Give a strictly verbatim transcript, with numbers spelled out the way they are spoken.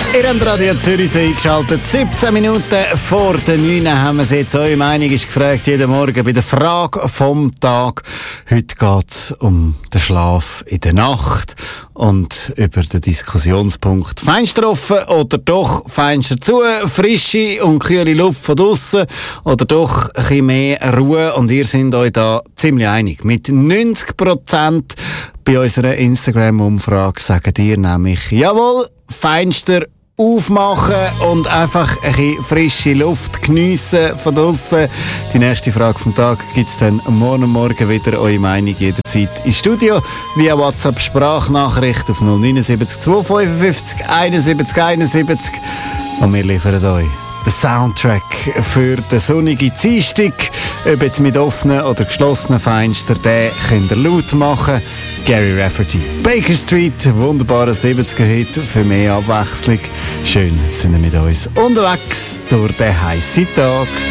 Ihr habt Radio Zürich eingeschaltet. siebzehn Minuten vor der neun haben wir es jetzt. Eure Meinung ist gefragt, jeden Morgen bei der Frage vom Tag. Heute geht es um den Schlaf in der Nacht und über den Diskussionspunkt Fenster offen oder doch Fenster zu, frische und kühle Luft von draussen oder doch ein bisschen mehr Ruhe. Und ihr seid euch da ziemlich einig. Mit neunzig Prozent bei unserer Instagram-Umfrage sagen ihr nämlich, jawohl, Fenster aufmachen und einfach ein bisschen frische Luft geniessen von draussen. Die nächste Frage vom Tag gibt es dann morgen Morgen wieder. Eure Meinung jederzeit ins Studio via WhatsApp Sprachnachricht auf null neun sieben zwei fünf fünf einundsiebzig einundsiebzig und wir liefern euch den Soundtrack für den sonnigen Dienstag. Ob jetzt mit offenen oder geschlossenen Fenstern, den könnt ihr laut machen. Gary Rafferty, Baker Street, wunderbarer siebziger-Hit für mehr Abwechslung. Schön sind ihr mit uns unterwegs durch den heissen Tag.